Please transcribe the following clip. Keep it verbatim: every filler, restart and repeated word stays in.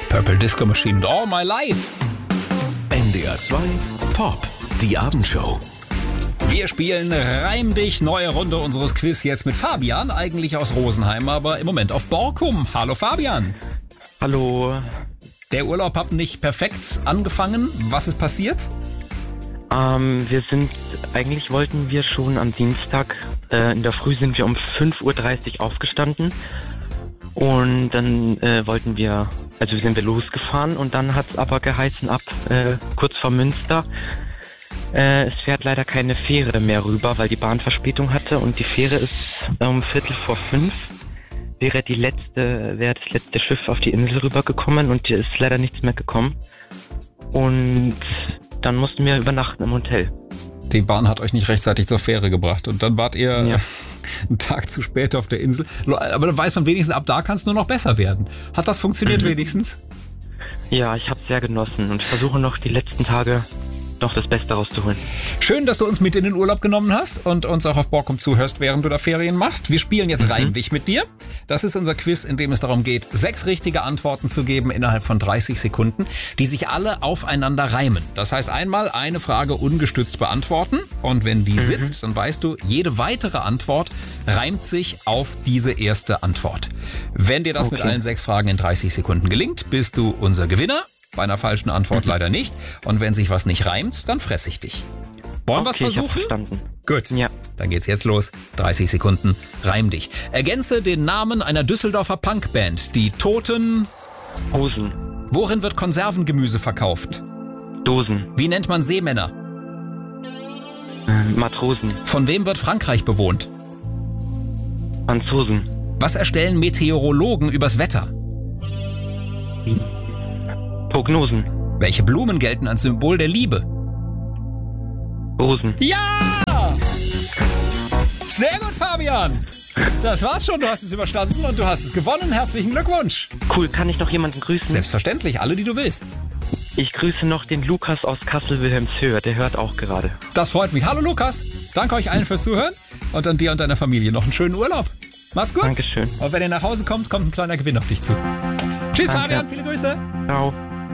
Purple Disco Machine, All My Life. N D R zwei Pop, die Abendshow. Wir spielen Reim dich, neue Runde unseres Quiz jetzt mit Fabian, eigentlich aus Rosenheim, aber im Moment auf Borkum. Hallo Fabian. Hallo. Der Urlaub hat nicht perfekt angefangen. Was ist passiert? Ähm, wir sind, eigentlich wollten wir schon am Dienstag, äh, in der Früh sind wir um fünf Uhr dreißig aufgestanden und dann äh, wollten wir, also sind wir losgefahren und dann hat es aber geheißen ab, äh, kurz vor Münster, äh, es fährt leider keine Fähre mehr rüber, weil die Bahn Verspätung hatte und die Fähre ist um Viertel vor fünf. Wäre die letzte, wäre das letzte Schiff auf die Insel rübergekommen und hier ist leider nichts mehr gekommen. Und dann mussten wir übernachten im Hotel. Die Bahn hat euch nicht rechtzeitig zur Fähre gebracht und dann wart ihr Ja. einen Tag zu spät auf der Insel. Aber dann weiß man wenigstens, ab da kann es nur noch besser werden. Hat das funktioniert Mhm. wenigstens? Ja, ich habe es sehr genossen und versuche noch die letzten Tage noch das Beste rauszuholen. Schön, dass du uns mit in den Urlaub genommen hast und uns auch auf Borkum zuhörst, während du da Ferien machst. Wir spielen jetzt Mhm. Reim dich mit dir. Das ist unser Quiz, in dem es darum geht, sechs richtige Antworten zu geben innerhalb von dreißig Sekunden, die sich alle aufeinander reimen. Das heißt, einmal eine Frage ungestützt beantworten und wenn die Mhm. sitzt, dann weißt du, jede weitere Antwort reimt sich auf diese erste Antwort. Wenn dir das Okay. mit allen sechs Fragen in dreißig Sekunden gelingt, bist du unser Gewinner. Bei einer falschen Antwort leider nicht. Und wenn sich was nicht reimt, dann fress ich dich. Wollen wir es Okay, ich hab's versuchen? verstanden. Gut, Ja. dann geht's jetzt los. dreißig Sekunden, reim dich. Ergänze den Namen einer Düsseldorfer Punkband. Die Toten. Hosen, Worin wird Konservengemüse verkauft? Dosen, Wie nennt man Seemänner? äh, Matrosen, Von wem wird Frankreich bewohnt? Franzosen, Was erstellen Meteorologen übers Wetter? Prognosen, Welche Blumen gelten als Symbol der Liebe? Rosen. Ja! Sehr gut, Fabian! Das war's schon, du hast es überstanden und du hast es gewonnen. Herzlichen Glückwunsch! Cool, kann ich noch jemanden grüßen? Selbstverständlich, alle, die du willst. Ich grüße noch den Lukas aus Kassel-Wilhelmshöhe, der hört auch gerade. Das freut mich. Hallo Lukas, danke euch allen fürs Zuhören und an dir und deiner Familie noch einen schönen Urlaub. Mach's gut. Dankeschön. Und wenn ihr nach Hause kommt, kommt ein kleiner Gewinn auf dich zu. Tschüss, Danke. Fabian, viele Grüße. Ciao.